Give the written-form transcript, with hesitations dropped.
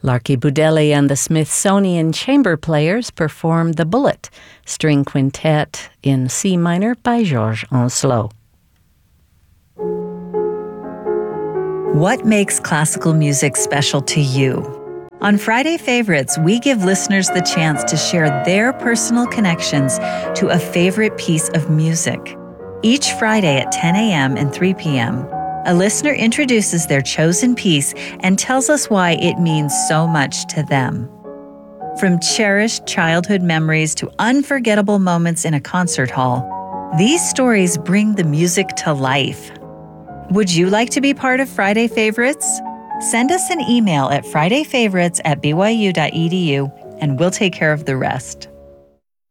Larky Budelli and the Smithsonian Chamber Players performed The Bullet, string quintet in C minor by Georges Oncelot. What makes classical music special to you? On Friday Favorites, we give listeners the chance to share their personal connections to a favorite piece of music. Each Friday at 10 a.m. and 3 p.m., a listener introduces their chosen piece and tells us why it means so much to them. From cherished childhood memories to unforgettable moments in a concert hall, these stories bring the music to life. Would you like to be part of Friday Favorites? Send us an email at fridayfavorites@byu.edu and we'll take care of the rest.